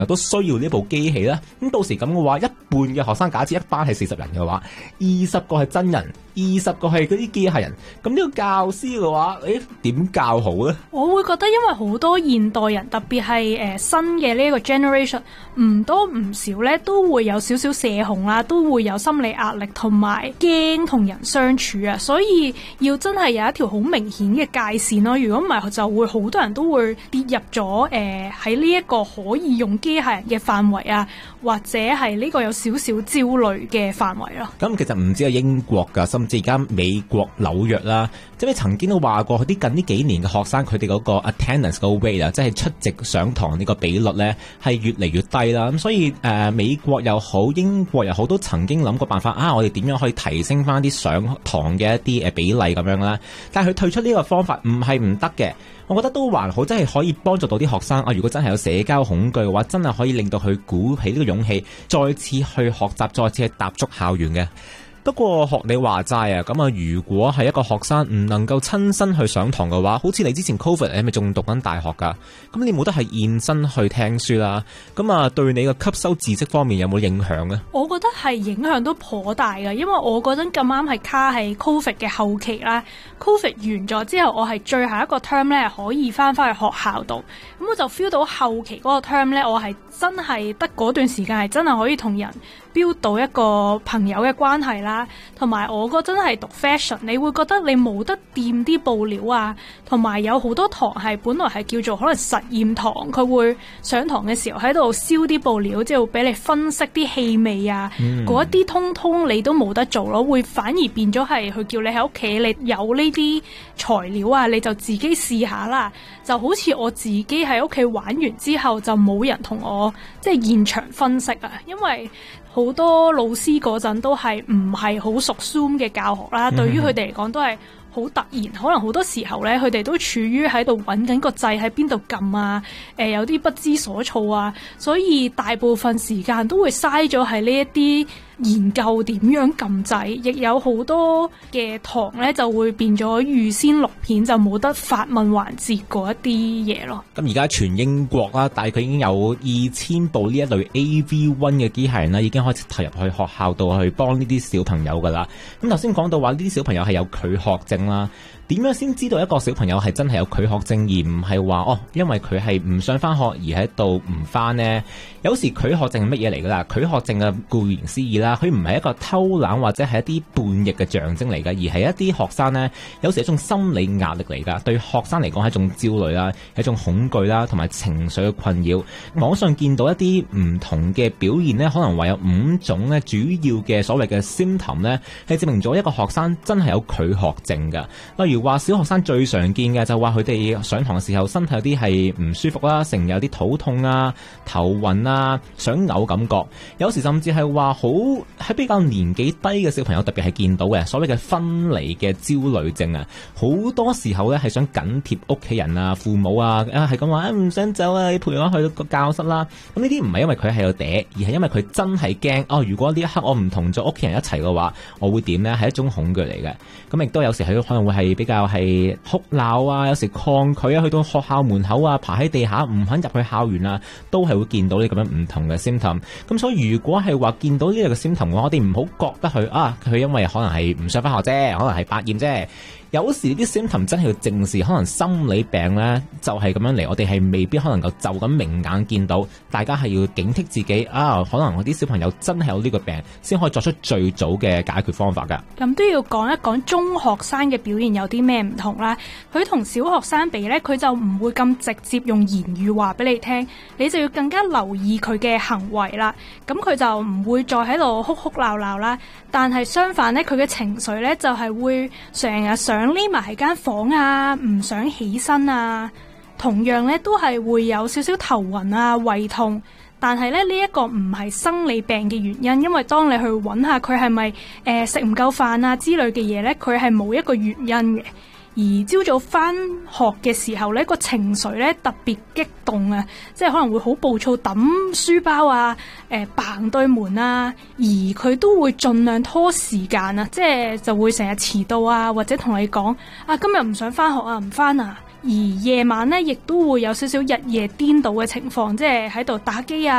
都需要呢部機器啦。咁到時咁嘅話，一半嘅學生，假設一班係40人嘅話，20個係真人，20個係嗰啲機械人，咁呢個教師嘅話，點教好呢？ 我會覺得因為好多現代人，特別係新嘅呢一個 generation， 唔多唔少咧都會有少少社恐啦，都會有心理壓力同埋驚同人相處啊，所以要真係有一條好明顯嘅界線咯。如果唔係，就會好多人都會跌入咗喺呢一個可以用機械人嘅範圍啊，或者係呢個有少少焦慮嘅範圍咯。 咁其實唔止係英國㗎，甚至而家美國紐約啦，即係曾經都話過，啲近呢幾年嘅學生佢哋嗰個 attendance 個 rate 啊，即係出席上堂呢個比率咧係越嚟越低啦。咁所以美國又好，英國又好，都曾經諗過辦法啊，我哋點樣可以提升翻啲上堂嘅一啲比例咁樣啦。但係佢退出呢個方法唔係唔得嘅。我覺得都還好，真係可以幫助到啲學生啊！如果真係有社交恐懼嘅話，真係可以令到佢鼓起呢個勇氣，再次去學習，再次去踏足校園嘅。不過學你話齋啊，咁啊，如果係一個學生唔能夠親身去上堂嘅話，好似你之前 Covid 你咪仲讀緊大學㗎，咁你冇得係現身去聽書啦，咁啊對你嘅吸收知識方面有冇影響呢？ 我覺得係影響都頗大㗎，因為我嗰陣咁啱係卡喺 Covid 嘅後期啦。Covid 完咗之後，我係最後一個 term 咧可以翻去學校度，咁我就 feel 到後期嗰個 term 咧，我係真係得嗰段時間係真係可以同人build到一個朋友嘅關係啦，同埋我嗰陣係讀 fashion， 你會覺得你冇得掂啲布料啊，同埋有好多堂係本來係叫做可能實驗堂，佢會上堂嘅時候喺度燒啲布料，即係會俾你分析啲氣味啊，嗰一啲通通你都冇得做咯，會反而變咗係佢叫你喺屋企，你有呢啲材料啊，你就自己試下啦。就好似我自己喺屋企玩完之後，就冇人同我即係現場分析啊，因為好多老師嗰陣都係唔係好熟 Zoom 嘅教學啦，對於佢哋嚟講都係好突然，可能好多時候咧，佢哋都處於喺度揾緊個掣喺邊度撳啊，有啲不知所措啊，所以大部分時間都會嘥咗喺呢一啲研究點樣撳掣，亦有好多嘅堂咧就會變咗預先錄片，就冇得發問環節嗰一啲嘢咯。 咁而家全英國啦，大概已經有2000部呢一類 AV1 嘅機械人啦，已經開始投入去學校度去幫呢啲小朋友噶啦。咁頭先講到話呢啲小朋友係有拒學症啦。點樣先知道一個小朋友係真係有拒學症，而唔係話因為佢係唔想翻學而喺度唔翻呢？有時拒學症係乜嘢嚟噶啦？拒學症嘅顧言思義啦，佢唔係一個偷懶或者係一啲叛逆嘅象徵嚟噶，而係一啲學生呢，有時係一種心理壓力嚟噶。對學生嚟講係一種焦慮啦，係一種恐懼啦，同埋情緒嘅困擾。網上見到一啲唔同嘅表現呢，可能話有5種呢主要嘅所謂嘅 symptom 呢，係證明咗一個學生真係有拒學症噶。例如話小學生最常見嘅就話佢哋上堂嘅時候身體有啲係唔舒服啦，成日有啲肚痛啊、頭暈啊、想嘔感覺，有時甚至係話好喺比較年紀低嘅小朋友特別係見到嘅所謂嘅分離嘅焦慮症啊，好多時候咧係想緊貼屋企人啊、父母啊，係咁話唔想走啊，你陪我去個教室啦。咁呢啲唔係因為佢係有嗲，而係因為佢真係驚如果呢一刻我唔同咗屋企人一齊嘅話，我會點呢？係一種恐懼嚟嘅。咁亦都有時係可能會係比較係哭鬧啊，有時抗拒啊，去到學校門口啊，爬喺地下唔肯入去校園啊，都係會見到呢咁樣唔同嘅 symptom。咁所以如果係話見到呢個 symptom 嘅話，我哋唔好覺得佢因為可能係唔想翻學啫，可能係百厭啫。有時啲 symptom 真係要正視，可能心理病咧就係咁樣嚟，我哋係未必可能夠就咁明眼見到，大家係要警惕自己可能我啲小朋友真係有呢個病，先可以作出最早嘅解決方法㗎。 咁都要講一講中學生嘅表現有啲咩唔同啦。佢同小學生比咧，佢就唔會咁直接用言語話俾你聽，你就要更加留意佢嘅行為啦。咁佢就唔會再喺度哭哭鬧鬧啦，但係相反咧，佢嘅情緒咧就係會成日想匿埋喺間房啊，唔想起身啊。同樣咧都係會有少少頭暈啊、胃痛，但係咧呢一個唔係生理病嘅原因，因為當你去揾下佢係咪食唔夠飯啊之類嘅嘢咧，佢係冇一個原因嘅。而朝早翻學嘅時候咧，個情緒咧特別激動啊，即係可能會好暴躁，抌書包啊，嘭對門啊，而佢都會盡量拖時間啊，即係就會成日遲到啊，或者同你講今日唔想翻學啊，唔翻啊。 而夜晚咧亦都會有少少日夜顛倒嘅情況，即係喺度打機啊。